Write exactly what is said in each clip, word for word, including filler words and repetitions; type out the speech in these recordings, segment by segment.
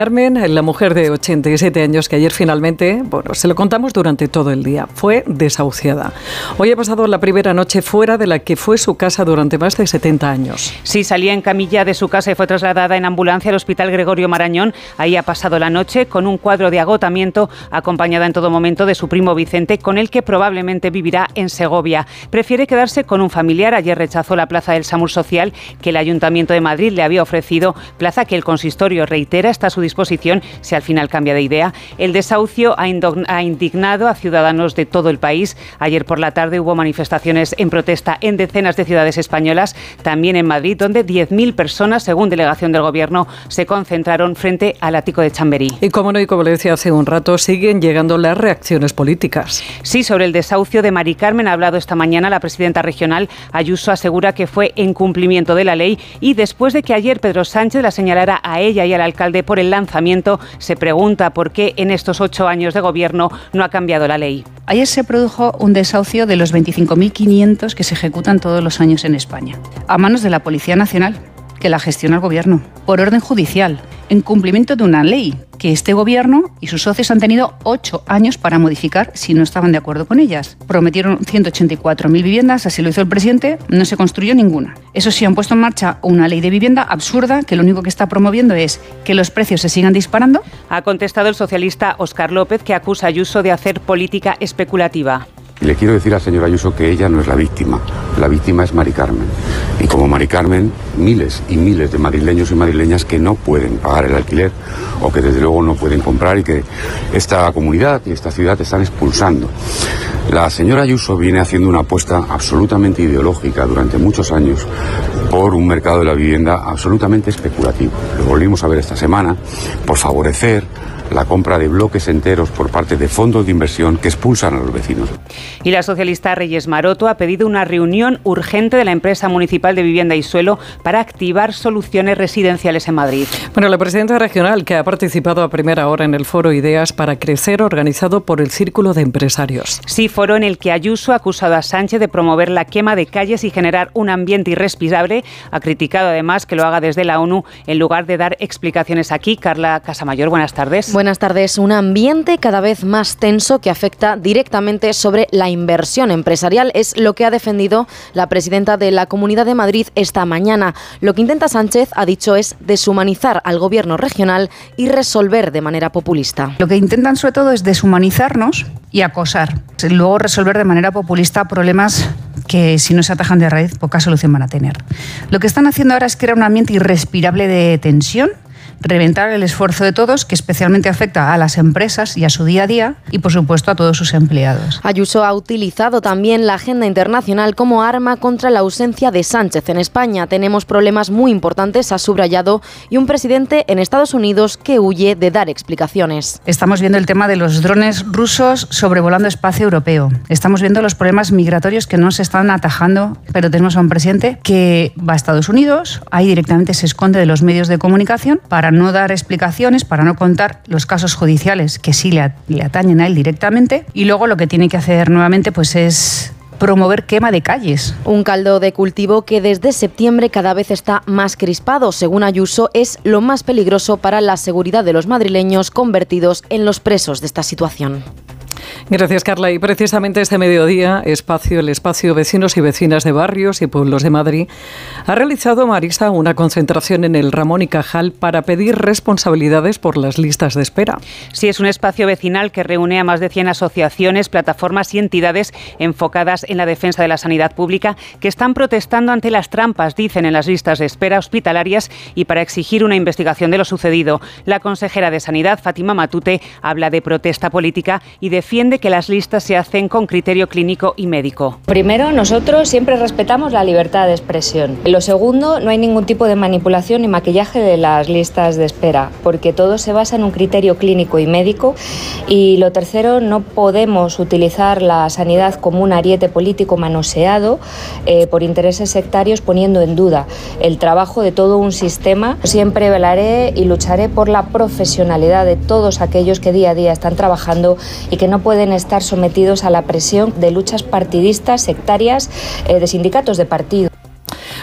Carmen, la mujer de ochenta y siete años que ayer finalmente, bueno, se lo contamos durante todo el día, fue desahuciada. Hoy ha pasado la primera noche fuera de la que fue su casa durante más de setenta años. Sí, salía en camilla de su casa y fue trasladada en ambulancia al Hospital Gregorio Marañón. Ahí ha pasado la noche con un cuadro de agotamiento, acompañada en todo momento de su primo Vicente, con el que probablemente vivirá en Segovia. Prefiere quedarse con un familiar. Ayer rechazó la plaza del SAMUR Social que el Ayuntamiento de Madrid le había ofrecido, plaza que el consistorio reitera está a su disposición si al final cambia de idea. El desahucio ha indignado a ciudadanos de todo el país. Ayer por la tarde hubo manifestaciones en protesta en decenas de ciudades españolas, también en Madrid, donde diez mil personas, según delegación del Gobierno, se concentraron frente al ático de Chamberí. Y como no, y como le decía hace un rato, siguen llegando las reacciones políticas. Sí, sobre el desahucio de Mari Carmen ha hablado esta mañana la presidenta regional. Ayuso asegura que fue en cumplimiento de la ley y después de que ayer Pedro Sánchez la señalara a ella y al alcalde por el lanzamiento, se pregunta por qué en estos ocho años de gobierno no ha cambiado la ley. Ayer se produjo un desahucio de los veinticinco mil quinientos que se ejecutan todos los años en España, a manos de la Policía Nacional, que la gestiona el Gobierno, por orden judicial, en cumplimiento de una ley que este Gobierno y sus socios han tenido ocho años para modificar si no estaban de acuerdo con ellas. Prometieron ciento ochenta y cuatro mil viviendas, así lo hizo el presidente, no se construyó ninguna. Eso sí, han puesto en marcha una ley de vivienda absurda que lo único que está promoviendo es que los precios se sigan disparando. Ha contestado el socialista Óscar López, que acusa a Ayuso de hacer política especulativa. Y le quiero decir al señor Ayuso que ella no es la víctima, la víctima es Mari Carmen. Y como Mari Carmen, miles y miles de madrileños y madrileñas que no pueden pagar el alquiler o que desde luego no pueden comprar y que esta comunidad y esta ciudad están expulsando. La señora Ayuso viene haciendo una apuesta absolutamente ideológica durante muchos años por un mercado de la vivienda absolutamente especulativo. Lo volvimos a ver esta semana por favorecer la compra de bloques enteros por parte de fondos de inversión que expulsan a los vecinos. Y la socialista Reyes Maroto ha pedido una reunión urgente de la empresa municipal de vivienda y suelo para activar soluciones residenciales en Madrid. Bueno, la presidenta regional, que ha participado a primera hora en el foro Ideas para Crecer, organizado por el Círculo de Empresarios. Sí, foro en el que Ayuso ha acusado a Sánchez de promover la quema de calles y generar un ambiente irrespirable. Ha criticado además que lo haga desde la ONU en lugar de dar explicaciones aquí. Carla Casamayor, buenas tardes. Buenas tardes. Un ambiente cada vez más tenso que afecta directamente sobre la inversión empresarial es lo que ha defendido la presidenta de la Comunidad de Madrid esta mañana. Lo que intenta Sánchez, ha dicho, es deshumanizar al gobierno regional y resolver de manera populista. Lo que intentan sobre todo es deshumanizarnos y acosar. Luego resolver de manera populista problemas que si no se atajan de raíz poca solución van a tener. Lo que están haciendo ahora es crear un ambiente irrespirable de tensión, reventar el esfuerzo de todos, que especialmente afecta a las empresas y a su día a día y, por supuesto, a todos sus empleados. Ayuso ha utilizado también la agenda internacional como arma contra la ausencia de Sánchez en España. Tenemos problemas muy importantes, ha subrayado, y un presidente en Estados Unidos que huye de dar explicaciones. Estamos viendo el tema de los drones rusos sobrevolando espacio europeo. Estamos viendo los problemas migratorios que no se están atajando, pero tenemos a un presidente que va a Estados Unidos, ahí directamente se esconde de los medios de comunicación para no dar explicaciones, para no contar los casos judiciales que sí le, le atañen a él directamente, y luego lo que tiene que hacer nuevamente pues es promover quema de calles. Un caldo de cultivo que desde septiembre cada vez está más crispado. Según Ayuso, es lo más peligroso para la seguridad de los madrileños convertidos en los presos de esta situación. Gracias, Carla. Y precisamente este mediodía, espacio, el espacio Vecinos y Vecinas de Barrios y Pueblos de Madrid, ha realizado, Marisa, una concentración en el Ramón y Cajal para pedir responsabilidades por las listas de espera. Sí, es un espacio vecinal que reúne a más de cien asociaciones, plataformas y entidades enfocadas en la defensa de la sanidad pública que están protestando ante las trampas, dicen, en las listas de espera hospitalarias y para exigir una investigación de lo sucedido. La consejera de Sanidad, Fátima Matute, habla de protesta política y defiende que las listas se hacen con criterio clínico y médico. Primero, nosotros siempre respetamos la libertad de expresión. Lo segundo, no hay ningún tipo de manipulación ni maquillaje de las listas de espera, porque todo se basa en un criterio clínico y médico. Y lo tercero, no podemos utilizar la sanidad como un ariete político manoseado eh, por intereses sectarios, poniendo en duda el trabajo de todo un sistema. Siempre velaré y lucharé por la profesionalidad de todos aquellos que día a día están trabajando y que no pueden estar sometidos a la presión de luchas partidistas, sectarias, eh, de sindicatos de partido.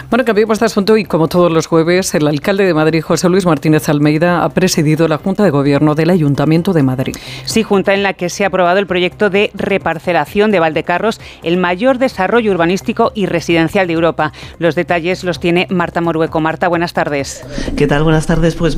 Bueno, cambiamos de asunto y como todos los jueves, el alcalde de Madrid, José Luis Martínez Almeida, ha presidido la Junta de Gobierno del Ayuntamiento de Madrid. Sí, junta en la que se ha aprobado el proyecto de reparcelación de Valdecarros, el mayor desarrollo urbanístico y residencial de Europa. Los detalles los tiene Marta Morueco. Marta, buenas tardes. ¿Qué tal? Buenas tardes. Pues